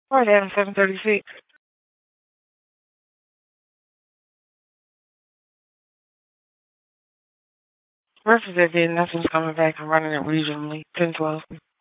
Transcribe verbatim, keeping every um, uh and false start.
All right, Adam, seven thirty-six. Breakfast at Vietnam, nothing's coming back. I'm running it regionally. ten twelve.